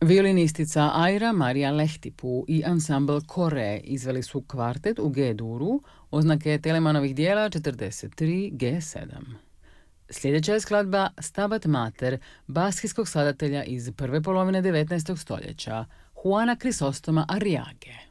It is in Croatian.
Violinistica Aira Marija Lehtipu i ansambl Kore izveli su kvartet u G-duru oznake Telemanovih dijela 43 G7. Sljedeća je skladba Stabat Mater baskijskog skladatelja iz prve polovine 19. stoljeća, Juana Crisostoma Arriage.